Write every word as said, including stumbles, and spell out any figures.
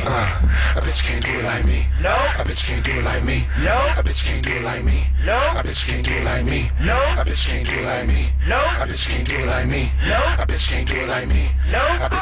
Uh, a bitch can't do it like me. No. A bitch can't do it like me. No. A bitch can't do it like me. No. A bitch can't do it like me. No. A bitch can't do it like me. No. A bitch can't do it like me. No. A bitch can't do it like me. No. A bitch